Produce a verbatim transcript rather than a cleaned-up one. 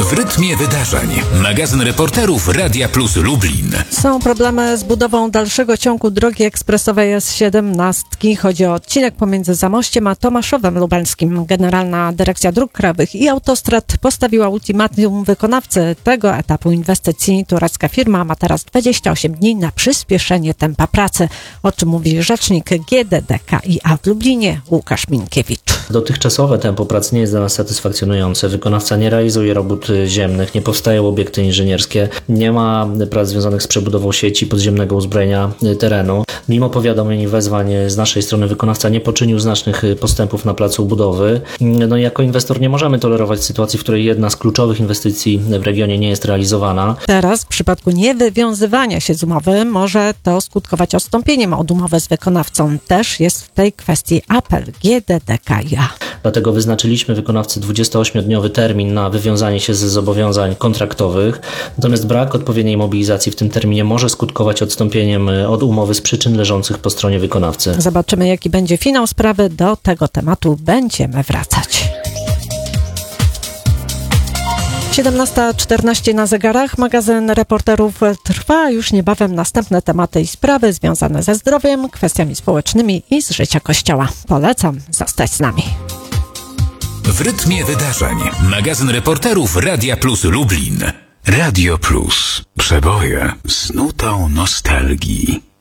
W rytmie wydarzeń. Magazyn reporterów Radia Plus Lublin. Są problemy z budową dalszego ciągu drogi ekspresowej S siedemnaście. Chodzi o odcinek pomiędzy Zamościem a Tomaszowem Lubelskim. Generalna Dyrekcja Dróg Krajowych i Autostrad postawiła ultimatum wykonawcy tego etapu inwestycji. Turecka firma ma teraz dwadzieścia osiem dni na przyspieszenie tempa pracy, o czym mówi rzecznik G D D K i A w Lublinie Łukasz Minkiewicz. Dotychczasowe tempo pracy nie jest dla nas satysfakcjonujące. Wykonawca nie realizuje robót ziemnych, nie powstają obiekty inżynierskie, nie ma prac związanych z przebudową sieci podziemnego uzbrojenia terenu. Mimo powiadomień i wezwań z naszej strony wykonawca nie poczynił znacznych postępów na placu budowy. No i jako inwestor nie możemy tolerować sytuacji, w której jedna z kluczowych inwestycji w regionie nie jest realizowana. Teraz w przypadku niewywiązywania się z umowy może to skutkować odstąpieniem od umowy z wykonawcą. Też jest w tej kwestii apel G D D K i A. Dlatego wyznaczyliśmy wykonawcy dwudziestoośmiodniowy termin na wywiązanie się ze zobowiązań kontraktowych. Natomiast brak odpowiedniej mobilizacji w tym terminie może skutkować odstąpieniem od umowy z przyczyn leżących po stronie wykonawcy. Zobaczymy, jaki będzie finał sprawy. Do tego tematu będziemy wracać. siedemnasta czternaście na zegarach. Magazyn reporterów trwa. Już niebawem następne tematy i sprawy związane ze zdrowiem, kwestiami społecznymi i z życia Kościoła. Polecam zostać z nami. W rytmie wydarzeń. Magazyn reporterów Radia Plus Lublin. Radio Plus. Przeboje z nutą nostalgii.